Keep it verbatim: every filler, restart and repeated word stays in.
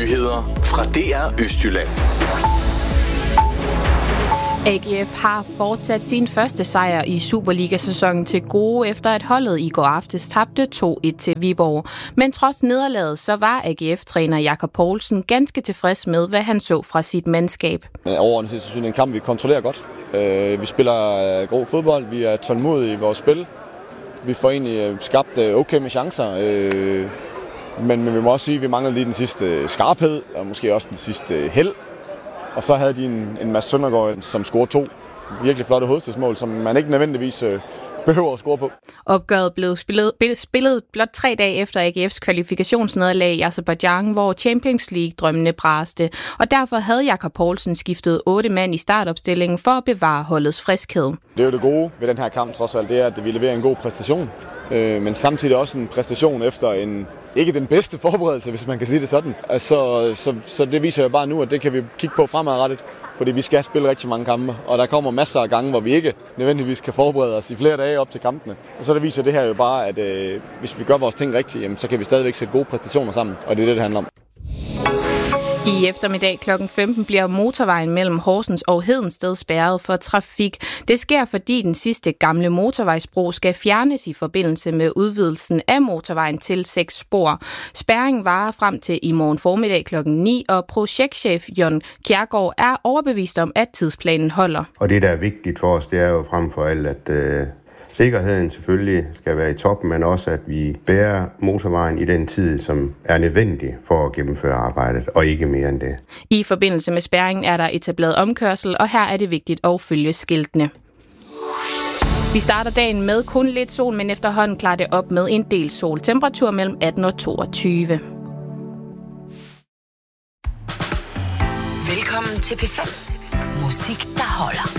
Nyheder fra D R Østjylland. A G F har fortsat sin første sejr i Superliga-sæsonen til gode, efter at holdet i går aftes tabte to et til Viborg. Men trods nederlaget, så var A G F-træner Jakob Poulsen ganske tilfreds med, hvad han så fra sit mandskab. Overordnet set, så synes jeg, en kamp, vi kontrollerer godt. Vi spiller god fodbold, vi er tålmodige i vores spil. Vi får egentlig skabt okay med chancer. Men vi må også sige, at vi mangler lige den sidste skarphed, og måske også den sidste held. Og så havde de en, en Mads Søndergaard, som scorede to virkelig flotte hovedstødsmål, som man ikke nødvendigvis øh, behøver at score på. Opgøret blev spillet, spillet blot tre dage efter A G F's kvalifikationsnederlag i Aserbajdsjan, hvor Champions League-drømmene braste. Og derfor havde Jakob Poulsen skiftet otte mand i startopstillingen for at bevare holdets friskhed. Det er jo det gode ved den her kamp, trods alt, det er, at vi leverer en god præstation. Øh, men samtidig også en præstation efter en ikke den bedste forberedelse, hvis man kan sige det sådan. Altså, så, så det viser jo bare nu, at det kan vi kigge på fremadrettet, fordi vi skal spille rigtig mange kampe, og der kommer masser af gange, hvor vi ikke nødvendigvis kan forberede os i flere dage op til kampene. Og så det viser det her jo bare, at øh, hvis vi gør vores ting rigtigt, jamen, så kan vi stadigvæk sætte gode præstationer sammen, og det er det, det handler om. I eftermiddag klokken femten bliver motorvejen mellem Horsens og Hedensted spærret for trafik. Det sker, fordi den sidste gamle motorvejsbro skal fjernes i forbindelse med udvidelsen af motorvejen til seks spor. Spærringen varer frem til i morgen formiddag klokken ni, og projektchef Jon Kjærgaard er overbevist om, at tidsplanen holder. Og det, der er vigtigt for os, det er jo frem for alt, at øh, sikkerheden selvfølgelig skal være i toppen, men også, at vi bærer motorvejen i den tid, som er nødvendig for at gennemføre arbejdet, og ikke mere end det. I forbindelse med spærringen er der etableret omkørsel, og her er det vigtigt at følge skiltene. Vi starter dagen med kun lidt sol, men efterhånden klarer det op med en del sol. Temperatur mellem atten og toogtyve. Velkommen til P fem. Musik, der holder.